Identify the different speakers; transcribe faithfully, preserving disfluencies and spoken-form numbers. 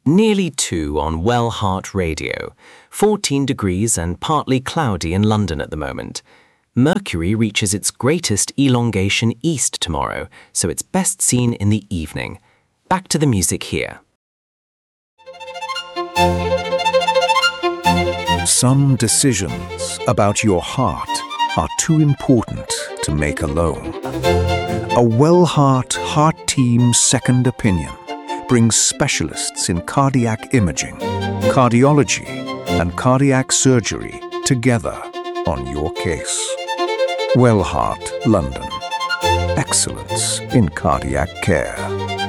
Speaker 1: Nearly two on Well Heart Radio. fourteen degrees and partly cloudy in London at the moment. Mercury reaches its greatest elongation east tomorrow, so it's best seen in the evening. Back to the music here.
Speaker 2: Some decisions about your heart are too important to make alone. A Well Heart Heart Team Second Opinion brings specialists in cardiac imaging, cardiology, and cardiac surgery together on your case. Well Heart London. Excellence in cardiac care.